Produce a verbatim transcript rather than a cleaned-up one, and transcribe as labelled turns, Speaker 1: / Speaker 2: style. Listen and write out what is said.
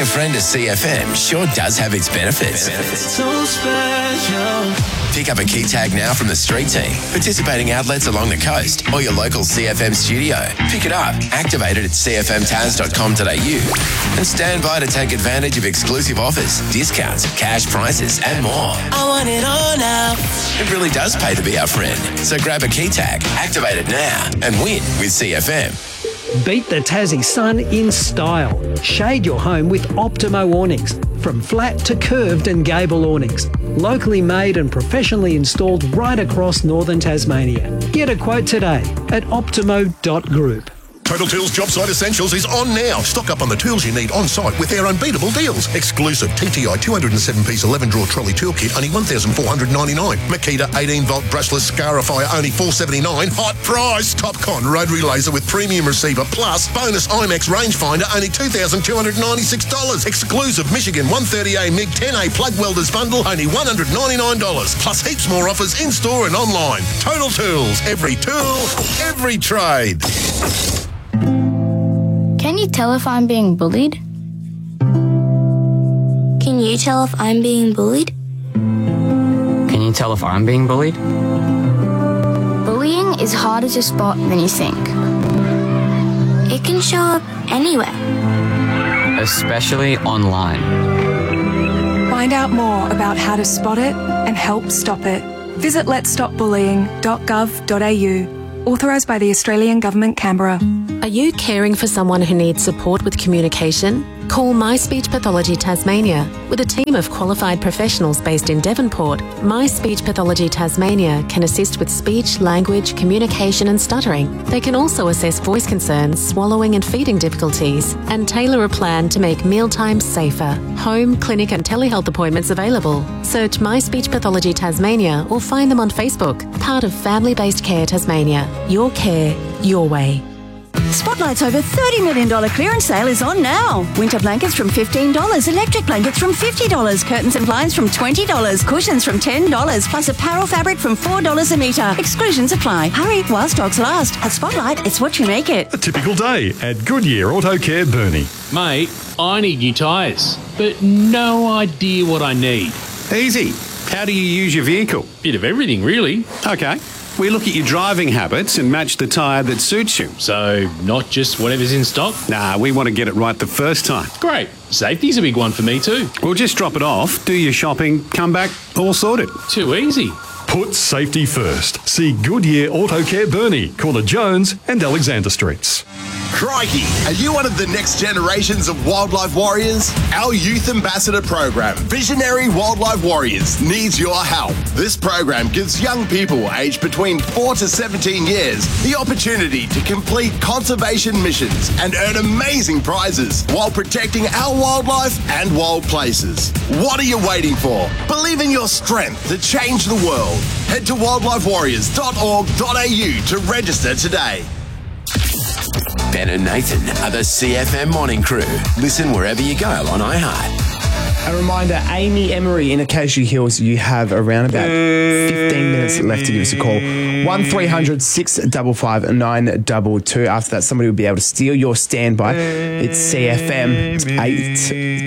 Speaker 1: a friend to C F M sure does have its benefits.
Speaker 2: So special.
Speaker 1: Pick up a key tag now from the street team, participating outlets along the coast, or your local C F M studio. Pick it up, activate it at c f m taz dot com dot a u, and stand by to take advantage of exclusive offers, discounts, cash prizes, and more.
Speaker 2: I want it all now.
Speaker 1: It really does pay to be our friend. So grab a key tag, activate it now, and win with C F M.
Speaker 3: Beat the Tassie sun in style. Shade your home with Optimo awnings. From flat to curved and gable awnings. Locally made and professionally installed right across northern Tasmania. Get a quote today at optimo dot group.
Speaker 4: Total Tools Job Site Essentials is on now. Stock up on the tools you need on site with their unbeatable deals. Exclusive T T I two hundred seven piece eleven drawer trolley tool kit, only one thousand four hundred ninety-nine dollars. Makita eighteen volt brushless scarifier, only four hundred seventy-nine dollars. Hot price. Topcon rotary laser with premium receiver plus bonus IMAX rangefinder, only two thousand two hundred ninety-six dollars. Exclusive Michigan one thirty A MiG ten A plug welders bundle, only one hundred ninety-nine dollars. Plus heaps more offers in store and online. Total Tools. Every tool, every trade.
Speaker 5: Can you tell if I'm being bullied? Can you tell if I'm being bullied?
Speaker 6: Can you tell if I'm being bullied?
Speaker 5: Bullying is harder to spot than you think. It can show up anywhere.
Speaker 6: Especially online.
Speaker 7: Find out more about how to spot it and help stop it. Visit lets stop bullying dot gov dot a u. Authorised by the Australian Government, Canberra.
Speaker 8: Are you caring for someone who needs support with communication? Call My Speech Pathology Tasmania. With a team of qualified professionals based in Devonport, My Speech Pathology Tasmania can assist with speech, language, communication and stuttering. They can also assess voice concerns, swallowing and feeding difficulties, and tailor a plan to make mealtimes safer. Home, clinic and telehealth appointments available. Search My Speech Pathology Tasmania or find them on Facebook, part of Family Based Care Tasmania. Your care, your way.
Speaker 9: Spotlight's over thirty million dollars clearance sale is on now. Winter blankets from fifteen dollars, electric blankets from fifty dollars, curtains and blinds from twenty dollars, cushions from ten dollars, plus apparel fabric from four dollars a metre. Exclusions apply. Hurry while stocks last. At Spotlight, it's what you make it.
Speaker 10: A typical day at Goodyear Auto Care Burnie.
Speaker 11: Mate, I need new tyres, but no idea what I need.
Speaker 12: Easy. How do you use your vehicle?
Speaker 11: Bit of everything, really.
Speaker 12: Okay. We look at your driving habits and match the tyre that suits you.
Speaker 11: So, not just whatever's in stock?
Speaker 12: Nah, we want to get it right the first time.
Speaker 11: Great. Safety's a big one for me too.
Speaker 12: We'll just drop it off, do your shopping, come back, all sorted.
Speaker 11: Too easy.
Speaker 10: Put safety first. See Goodyear Auto Care Burnie, Corner Jones and Alexander Streets.
Speaker 13: Crikey, are you one of the next generations of wildlife warriors? Our Youth Ambassador program, Visionary Wildlife Warriors, needs your help. This program gives young people aged between four to seventeen years the opportunity to complete conservation missions and earn amazing prizes while protecting our wildlife and wild places. What are you waiting for? Believe in your strength to change the world. Head to wildlife warriors dot org dot a u to register today.
Speaker 1: Ben and Nathan are the C F M Morning Crew. Listen wherever you go on iHeart.
Speaker 14: A reminder, Amy Emery in Acacia Hills, you have around about fifteen minutes left to give us a call. one three hundred six five five nine two two. After that, somebody will be able to steal your standby. It's C F M. It's eight